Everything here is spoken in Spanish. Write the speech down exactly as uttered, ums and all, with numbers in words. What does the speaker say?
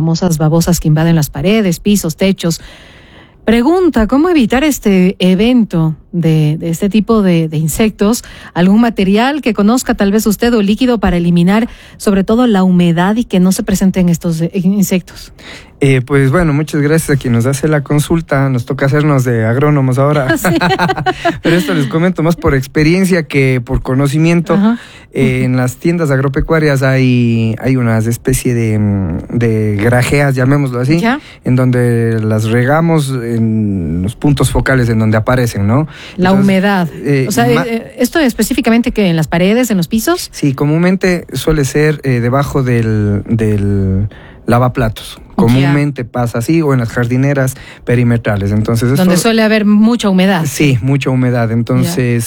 famosas babosas que invaden las paredes, pisos, techos. Pregunta, ¿cómo evitar este evento de, de este tipo de, de insectos? ¿Algún material que conozca tal vez usted o líquido para eliminar sobre todo la humedad y que no se presenten estos eh, insectos? Eh, pues bueno, muchas gracias a quien nos hace la consulta. Nos toca hacernos de agrónomos ahora. Sí. Pero esto les comento más por experiencia que por conocimiento. Eh, en las tiendas agropecuarias hay, hay unas especie de, de grajeas, llamémoslo así, ¿ya? En donde las regamos en los puntos focales en donde aparecen, ¿no? La Entonces, humedad. Eh, o sea, eh, ¿esto específicamente que en las paredes, en los pisos? Sí, comúnmente suele ser eh, debajo del, del lavaplatos. Comúnmente yeah. pasa así, o en las jardineras perimetrales. Entonces, donde esto, suele haber mucha humedad. Sí, mucha humedad. Entonces,